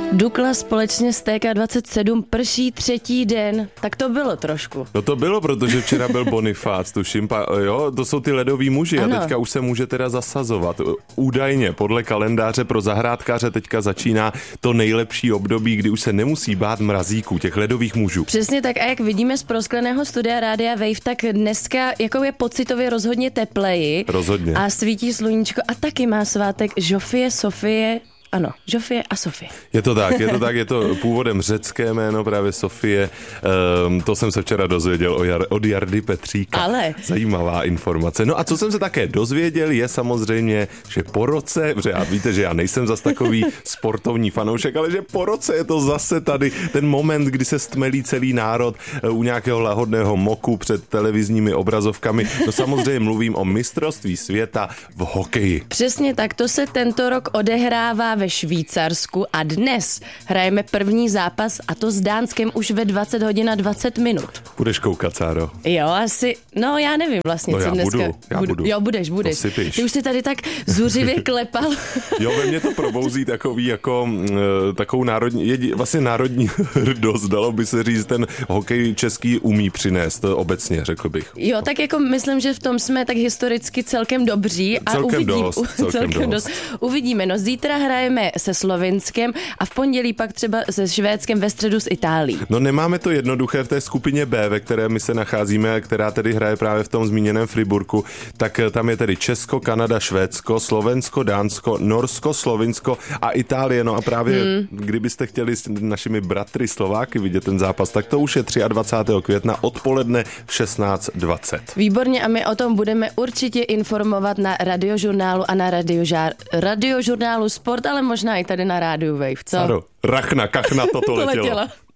Dukla společně s TK27 prší třetí den, tak to bylo trošku. No to bylo, protože včera byl Bonifác, tuším, jo, to jsou ty ledoví muži a teďka už se může teda zasazovat. Údajně podle kalendáře pro zahrádkáře teďka začíná to nejlepší období, kdy už se nemusí bát mrazíků, těch ledových mužů. Přesně tak, a jak vidíme z proskleného studia Rádia Wave, tak dneska jako je pocitově rozhodně tepleji. Rozhodně. A svítí sluníčko a taky má svátek Žofie, Sofie. Ano, Žofie a Sofie. Je to tak, je to původem řecké jméno, právě Sofie. To jsem se včera dozvěděl od Jardy Petříka. Ale. Zajímavá informace. No a co jsem se také dozvěděl, je samozřejmě, že po roce, protože já víte, že já nejsem zas takový sportovní fanoušek, ale že po roce je to zase tady ten moment, kdy se stmelí celý národ u nějakého lahodného moku před televizními obrazovkami. No samozřejmě mluvím o mistrovství světa v hokeji. Přesně tak, to se tento rok odehrává ve Švýcarsku a dnes hrajeme první zápas a to s Dánskem už ve 20 hodin a 20 minut. Budeš koukat, Sáro? Jo, asi, no já nevím vlastně, no, co já dneska. budu. Jo, budeš. Ty už si tady tak zuřivě klepal. Jo, ve mně to probouzí takovou národní hrdost, dalo by se říct, ten hokej český umí přinést obecně, řekl bych. Jo, tak jako myslím, že v tom jsme tak historicky celkem dobří a celkem dost. Uvidíme, no zítra hrajeme se Slovinskem a v pondělí pak třeba se Švédskem, ve středu s Itálií. No nemáme to jednoduché v té skupině B, ve které my se nacházíme, která tedy hraje právě v tom zmíněném Friburku, tak tam je tedy Česko, Kanada, Švédsko, Slovensko, Dánsko, Norsko, Slovinsko a Itálie. No a právě kdybyste chtěli s našimi bratry Slováky vidět ten zápas, tak to už je 23. května odpoledne v 16:20. Výborně a my o tom budeme určitě informovat na Radiožurnálu a na Radiožurnálu Sport, ale možná i tady na Rádiu Wave, co? Rachna, kachna, toto letělo.